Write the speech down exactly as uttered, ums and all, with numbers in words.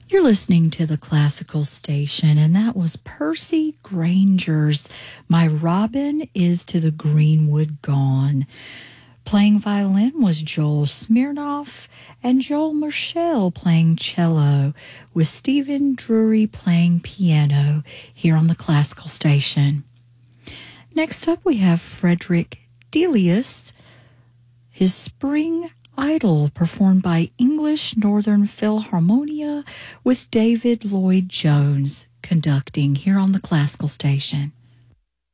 You're listening to the Classical Station, and that was Percy Granger's My Robin is to the Greenwood Gone. Playing violin was Joel Smirnoff, and Joel Marshall playing cello, with Stephen Drury playing piano here on the Classical Station. Next up, we have Frederick Delius, his Spring Idol, performed by English Northern Philharmonia with David Lloyd Jones conducting here on the Classical Station.